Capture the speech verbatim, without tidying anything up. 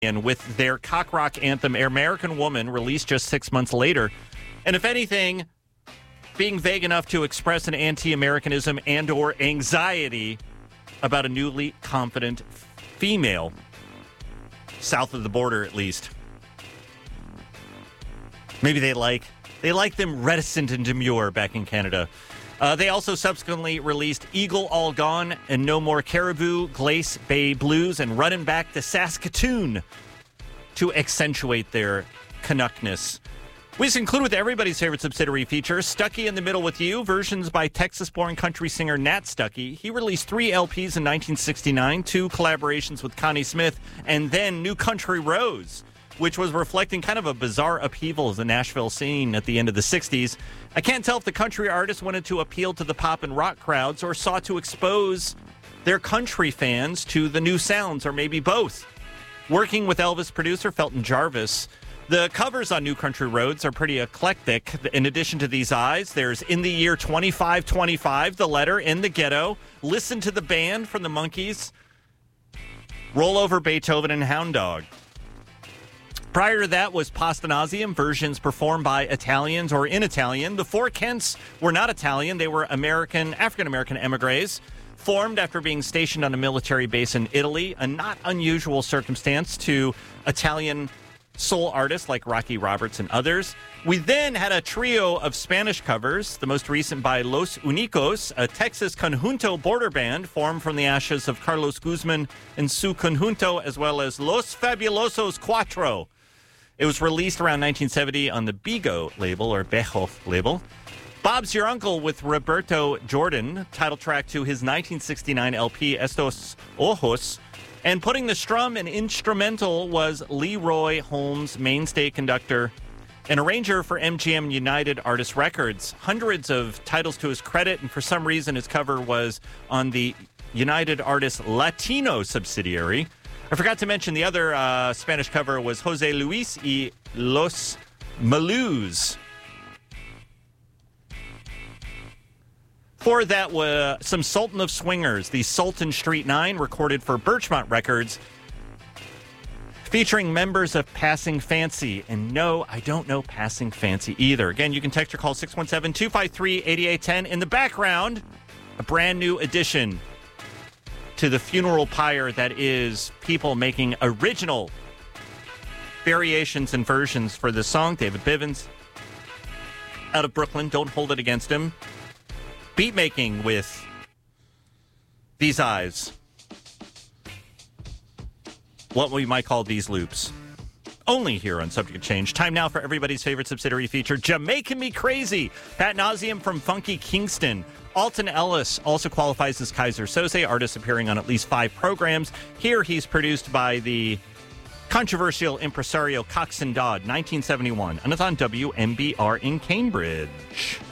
and with their cock rock anthem, American Woman, released just six months later. And if anything, being vague enough to express an anti-Americanism and or anxiety about a newly confident female, south of the border at least. Maybe they like they like them reticent and demure back in Canada. Uh, they also subsequently released Eagle All Gone and No More Caribou, Glace Bay Blues, and Running Back to Saskatoon to accentuate their Canuckness. We just include with everybody's favorite subsidiary feature, Stuckey in the Middle with You, versions by Texas-born country singer Nat Stuckey. He released three L Ps in nineteen sixty-nine, two collaborations with Connie Smith, and then New Country Rose, which was reflecting kind of a bizarre upheaval of the Nashville scene at the end of the sixties. I can't tell if the country artist wanted to appeal to the pop and rock crowds or sought to expose their country fans to the new sounds, or maybe both. Working with Elvis producer Felton Jarvis, the covers on New Country Roads are pretty eclectic. In addition to These Eyes, there's In the Year twenty-five twenty-five, The Letter, In the Ghetto, Listen to the Band from the Monkees, Roll Over Beethoven, and Hound Dog. Prior to that was Pastanasium, versions performed by Italians or in Italian. The Four Kents were not Italian. They were American, African-American emigres, formed after being stationed on a military base in Italy, a not unusual circumstance to Italian soul artists like Rocky Roberts and others. We then had a trio of Spanish covers, the most recent by Los Unicos, a Texas conjunto border band formed from the ashes of Carlos Guzman and su conjunto, as well as Los Fabulosos Cuatro. It was released around nineteen seventy on the Bigo label, or Bejo label. Bob's Your Uncle with Roberto Jordan, title track to his nineteen sixty-nine L P Estos Ojos. And putting the strum and instrumental was Leroy Holmes, mainstay conductor and arranger for M G M United Artists Records. Hundreds of titles to his credit, and for some reason his cover was on the United Artists Latino subsidiary. I forgot to mention the other uh, Spanish cover was Jose Luis y Los Malus. For that was some Sultan of Swingers, the Sultan Street Nine, recorded for Birchmont Records, featuring members of Passing Fancy. And no, I don't know Passing Fancy either. Again, you can text or call six one seven, two five three, eight eight one zero. In the background, a brand new addition to the funeral pyre that is people making original variations and versions for the song. David Bivens, out of Brooklyn, don't hold it against him. Beat making with These Eyes. What we might call these loops. Only here on Subject Change. Time now for everybody's favorite subsidiary feature, Jamaican Me Crazy. Pat Nauseum from Funky Kingston. Alton Ellis also qualifies as Kaiser Soze, artist appearing on at least five programs. Here he's produced by the controversial impresario Coxsone Dodd, nineteen seventy-one. And it's on W M B R in Cambridge.